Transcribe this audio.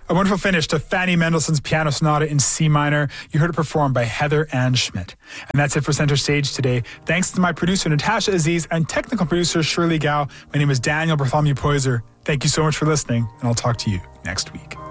A wonderful finish to Fanny Mendelssohn's Piano Sonata in C minor. You heard it performed by Heather Ann Schmidt. And that's it for Center Stage today. Thanks to my producer, Natasha Aziz, and technical producer, Shirley Gao. My name is Daniel Bartholomew Poyser. Thank you so much for listening, and I'll talk to you next week.